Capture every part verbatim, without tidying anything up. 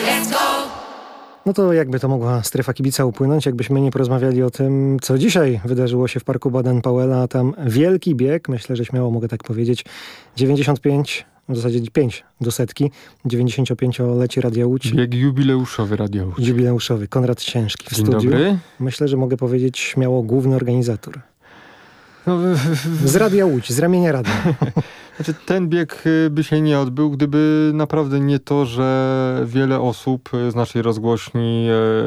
No to jakby to mogła strefa kibica upłynąć, jakbyśmy nie porozmawiali o tym, co dzisiaj wydarzyło się w Parku Baden-Powella. Tam wielki bieg, myślę, że śmiało mogę tak powiedzieć, dziewięćdziesiąt pięć, w zasadzie pięć do setki, dziewięćdziesięciopięciolecie Radia Łódź. Bieg jubileuszowy Radia Łódź. Jubileuszowy, Konrad Ciężki w Dzień studiu. Dobry. Myślę, że mogę powiedzieć śmiało główny organizator. No, z Radia Łódź, z ramienia radia. Znaczy, ten bieg by się nie odbył, gdyby naprawdę nie to, że wiele osób z naszej rozgłośni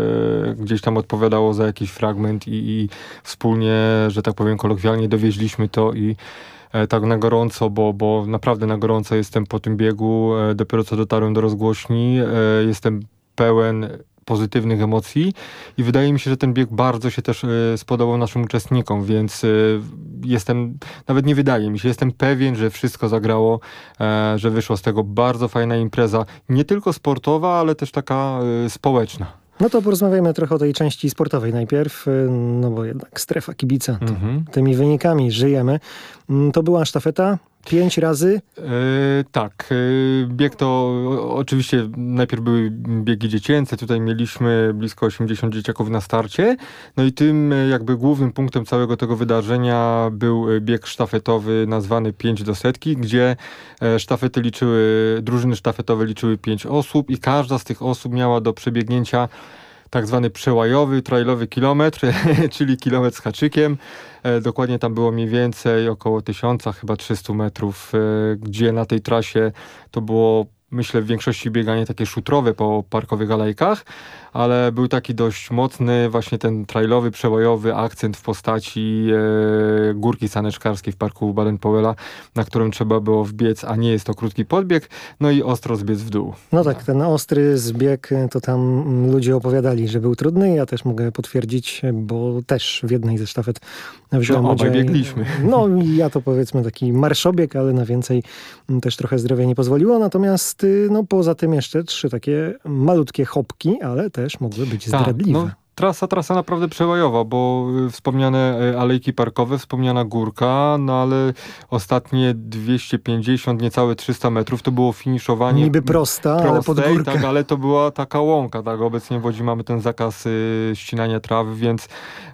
e, gdzieś tam odpowiadało za jakiś fragment i, i wspólnie, że tak powiem kolokwialnie, dowieźliśmy to i e, tak na gorąco, bo, bo naprawdę na gorąco jestem po tym biegu. E, dopiero co dotarłem do rozgłośni, e, jestem pełen pozytywnych emocji i wydaje mi się, że ten bieg bardzo się też y, spodobał naszym uczestnikom, więc y, jestem, nawet nie wydaje mi się, jestem pewien, że wszystko zagrało, e, że wyszła z tego bardzo fajna impreza, nie tylko sportowa, ale też taka y, społeczna. No to porozmawiajmy trochę o tej części sportowej najpierw, no bo jednak strefa kibica, to Mhm. tymi wynikami żyjemy. To była sztafeta. Pięć razy? Yy, tak. Yy, bieg to o, oczywiście najpierw były biegi dziecięce. Tutaj mieliśmy blisko osiemdziesiąt dzieciaków na starcie. No i tym jakby głównym punktem całego tego wydarzenia był bieg sztafetowy nazwany pięć do setki, gdzie sztafety liczyły, drużyny sztafetowe liczyły pięć osób i każda z tych osób miała do przebiegnięcia tak zwany przełajowy, trailowy kilometr, czyli kilometr z haczykiem. E, dokładnie tam było mniej więcej około tysiąca, chyba trzysta metrów, e, gdzie na tej trasie to było, myślę, w większości bieganie takie szutrowe po parkowych alejkach, ale był taki dość mocny właśnie ten trailowy, przełajowy akcent w postaci e, górki saneczkarskiej w Parku Baden-Powella, na którym trzeba było wbiec, a nie jest to krótki podbieg, no i ostro zbiec w dół. No tak, ten ostry zbieg, to tam ludzie opowiadali, że był trudny. Ja też mogę potwierdzić, bo też w jednej ze sztafet wziąłem No, obaj udział. biegliśmy. No i ja to powiedzmy taki marszobieg, ale na więcej też trochę zdrowia nie pozwoliło. Natomiast no poza tym jeszcze trzy takie malutkie hopki, ale też mogły być zdradliwe. Tak, no, trasa, trasa naprawdę przełajowa, bo wspomniane alejki parkowe, wspomniana górka, no ale ostatnie dwieście pięćdziesiąt, niecałe trzysta metrów to było finiszowanie. Niby prosta, prostej, ale pod górkę. Tak, ale to była taka łąka, tak, obecnie w Łodzi mamy ten zakaz y, ścinania trawy, więc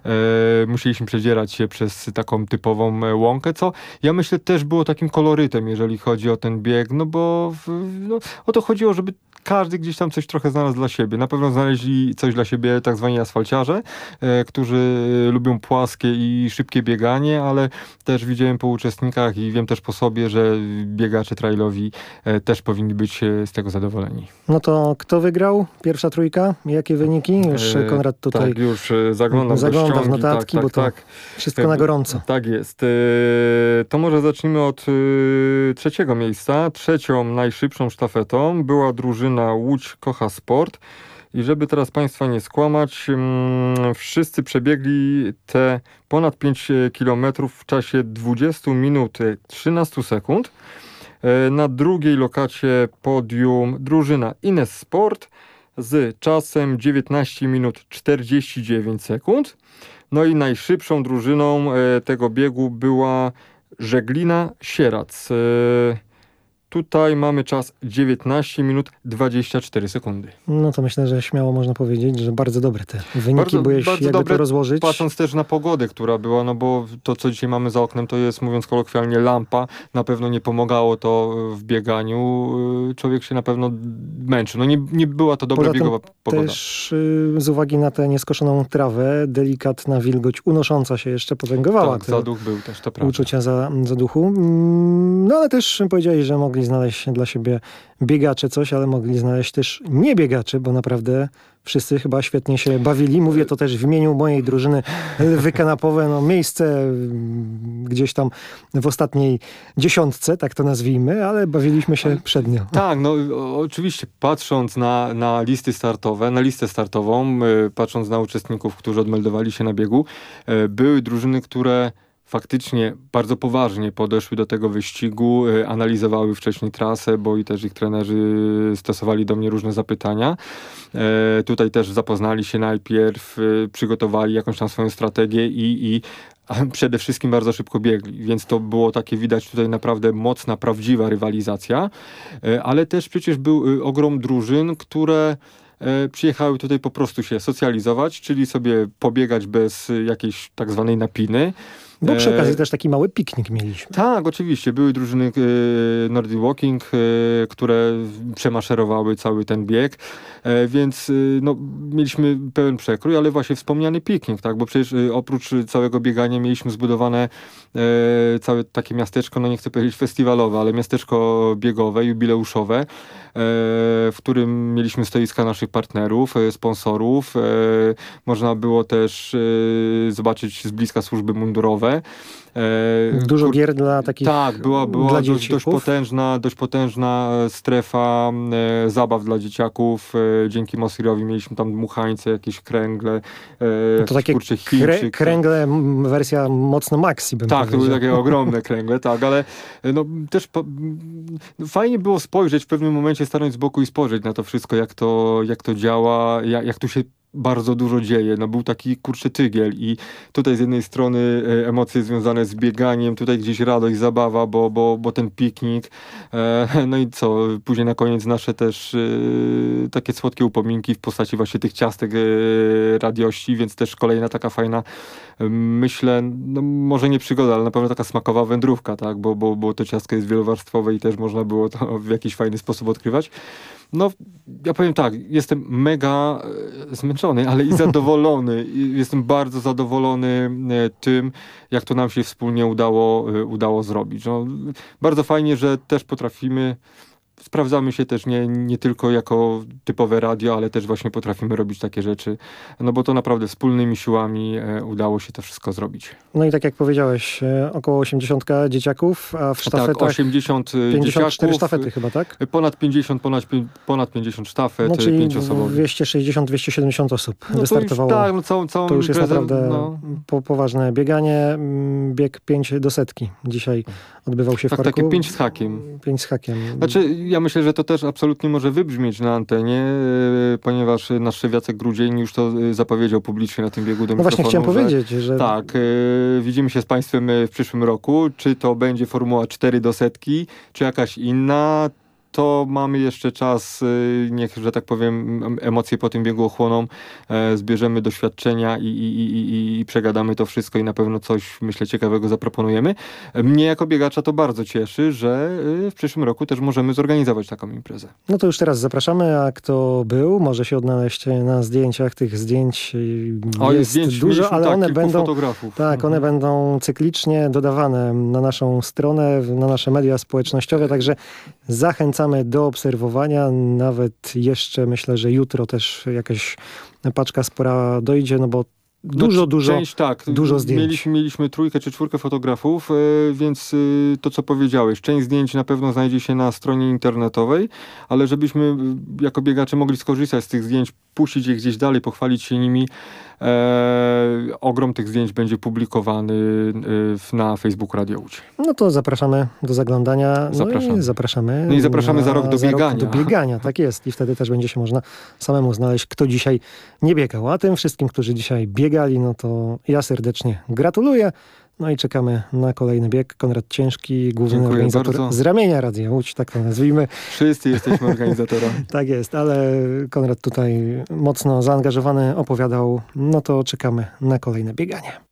y, musieliśmy przedzierać się przez taką typową łąkę, co ja myślę też było takim kolorytem, jeżeli chodzi o ten bieg, no bo w, no, o to chodziło, żeby każdy gdzieś tam coś trochę znalazł dla siebie. Na pewno znaleźli coś dla siebie tak zwani asfalciarze, e, którzy lubią płaskie i szybkie bieganie, ale też widziałem po uczestnikach i wiem też po sobie, że biegacze trailowi e, też powinni być e, z tego zadowoleni. No to kto wygrał? Pierwsza trójka? Jakie wyniki? Już e, Konrad tutaj tak, już e, zaglądam zagląda do ściągi, w notatki, tak, bo to tak, wszystko na gorąco. Tak jest. E, to może zacznijmy od e, trzeciego miejsca. Trzecią najszybszą sztafetą była drużyna Łódź Kocha Sport i żeby teraz Państwa nie skłamać, hmm, wszyscy przebiegli te ponad pięć kilometrów w czasie dwadzieścia minut trzynaście sekund. Na drugiej lokacie podium drużyna Ines Sport z czasem dziewiętnaście minut czterdzieści dziewięć sekund. No i najszybszą drużyną tego biegu była Żeglina Sierac. Tutaj mamy czas dziewiętnaście minut dwadzieścia cztery sekundy. No to myślę, że śmiało można powiedzieć, że bardzo dobre te wyniki, bardzo, bo jeśli bardzo jakby dobre, to rozłożyć. Patrząc też na pogodę, która była, no bo to, co dzisiaj mamy za oknem, to jest, mówiąc kolokwialnie, lampa. Na pewno nie pomagało to w bieganiu. Człowiek się na pewno męczy. No nie, nie była to dobra Poza biegowa pogoda. Też y, z uwagi na tę nieskoszoną trawę, delikatna wilgoć unosząca się jeszcze potęgowała. Tak, zaduch był też, to prawda. Uczucia za, zaduchu. No ale też powiedzieli, że mogli znaleźć dla siebie biegacze coś, ale mogli znaleźć też nie biegacze, bo naprawdę wszyscy chyba świetnie się bawili. Mówię to też w imieniu mojej drużyny Lwy Kanapowe. No, miejsce gdzieś tam w ostatniej dziesiątce, tak to nazwijmy, ale bawiliśmy się przed nią. Tak, no oczywiście patrząc na, na listy startowe, na listę startową, patrząc na uczestników, którzy odmeldowali się na biegu, były drużyny, które faktycznie bardzo poważnie podeszły do tego wyścigu, e, analizowały wcześniej trasę, bo i też ich trenerzy stosowali do mnie różne zapytania. E, tutaj też zapoznali się najpierw, e, przygotowali jakąś tam swoją strategię i, i a przede wszystkim bardzo szybko biegli, więc to było takie, widać tutaj naprawdę mocna, prawdziwa rywalizacja, e, ale też przecież był e, ogrom drużyn, które e, przyjechały tutaj po prostu się socjalizować, czyli sobie pobiegać bez e, jakiejś tak zwanej napiny. Bo przy E, okazji też taki mały piknik mieliśmy. Tak, oczywiście. Były drużyny e, Nordic Walking, e, które przemaszerowały cały ten bieg, e, więc e, no, mieliśmy pełen przekrój, ale właśnie wspomniany piknik, tak, bo przecież e, oprócz całego biegania mieliśmy zbudowane e, całe takie miasteczko, no nie chcę powiedzieć festiwalowe, ale miasteczko biegowe, jubileuszowe, e, w którym mieliśmy stoiska naszych partnerów, e, sponsorów. E, można było też e, zobaczyć z bliska służby mundurowe. E, Dużo kur- gier dla takich Tak, była, była dla dość, dość dzieciaków. potężna, dość potężna e, strefa e, zabaw dla dzieciaków. E, dzięki Mosirowi mieliśmy tam dmuchańce, jakieś kręgle, e, To jakiś, takie kurczę, krę, Chińczyk. kręgle, m, wersja mocno maxi bym Tak, to powiedział. były takie ogromne kręgle, tak, ale e, no, też po, no, fajnie było spojrzeć w pewnym momencie, stanąć z boku i spojrzeć na to wszystko, jak to, jak to działa, jak, jak tu się bardzo dużo dzieje. No był taki kurczę tygiel i tutaj z jednej strony e, emocje związane z bieganiem, tutaj gdzieś radość, zabawa, bo, bo, bo ten piknik. E, no i co, później na koniec nasze też e, takie słodkie upominki w postaci właśnie tych ciastek e, radiości, więc też kolejna taka fajna, e, myślę, no może nie przygoda, ale na pewno taka smakowa wędrówka, tak, bo, bo, bo to ciastko jest wielowarstwowe i też można było to w jakiś fajny sposób odkrywać. No, ja powiem tak, jestem mega e, zmęczony, ale i zadowolony. I jestem bardzo zadowolony e, tym, jak to nam się wspólnie udało, e, udało zrobić. No, bardzo fajnie, że też potrafimy, sprawdzamy się też nie, nie tylko jako typowe radio, ale też właśnie potrafimy robić takie rzeczy, no bo to naprawdę wspólnymi siłami e, udało się to wszystko zrobić. No i tak jak powiedziałeś, e, około osiemdziesiąt dzieciaków, a w Tak, sztafetach osiemdziesiąt pięćdziesiąt cztery dzieciaków, sztafety chyba, tak? ponad pięćdziesiąt, ponad, pię- ponad pięćdziesiąt sztafet, No czyli pięcioosobowych. dwieście sześćdziesiąt do dwustu siedemdziesięciu osób No to już, wystartowało. tak, no całą, całą To już jest imprezę, naprawdę no, po, poważne bieganie. Mm, Bieg pięć do setki. Dzisiaj odbywał się w tak, parku. takie pięć z hakiem. pięć z hakiem. Znaczy, ja myślę, że to też absolutnie może wybrzmieć na antenie, e, ponieważ nasz szef Jacek Grudzień już to e, zapowiedział publicznie na tym biegu do No właśnie chciałem mikrofonu, że- powiedzieć, że Tak, e, widzimy się z Państwem e, w przyszłym roku. Czy to będzie formuła cztery do setki, czy jakaś inna? To mamy jeszcze czas, y, niech, że tak powiem, em- emocje po tym biegu ochłoną, e, zbierzemy doświadczenia i, i, i, i- i przegadamy to wszystko i na pewno coś, myślę, ciekawego zaproponujemy. E, Mnie jako biegacza to bardzo cieszy, że y, w przyszłym roku też możemy zorganizować taką imprezę. no to już teraz zapraszamy, a kto był, może się odnaleźć na zdjęciach. Tych zdjęć y, O, jest zdjęć dużo, mieliśmy, ale tak, one kilku będą fotografów. tak, one Mhm. będą cyklicznie dodawane na naszą stronę, na nasze media społecznościowe, także zachęcamy do obserwowania. Nawet jeszcze myślę, że jutro też jakaś paczka spora dojdzie, no bo dużo, No, dużo, część, tak, dużo zdjęć. Mieliśmy, mieliśmy trójkę czy czwórkę fotografów, e, więc e, to co powiedziałeś, część zdjęć na pewno znajdzie się na stronie internetowej, ale żebyśmy e, jako biegacze mogli skorzystać z tych zdjęć, puścić je gdzieś dalej, pochwalić się nimi, e, ogrom tych zdjęć będzie publikowany e, w- na Facebooku Radio Łódź. No to zapraszamy do zaglądania. No Zapraszamy. i zapraszamy. No i zapraszamy za rok do biegania. do biegania, tak jest. I wtedy też będzie się można samemu znaleźć, kto dzisiaj nie biegał. A tym wszystkim, którzy dzisiaj biegali, no to ja serdecznie gratuluję. No i czekamy na kolejny bieg. Konrad Ciężki, główny Dziękuję organizator bardzo. z ramienia Radia Łódź, tak to nazwijmy. Wszyscy jesteśmy organizatorami. Tak jest, ale Konrad tutaj mocno zaangażowany opowiadał. No to czekamy na kolejne bieganie.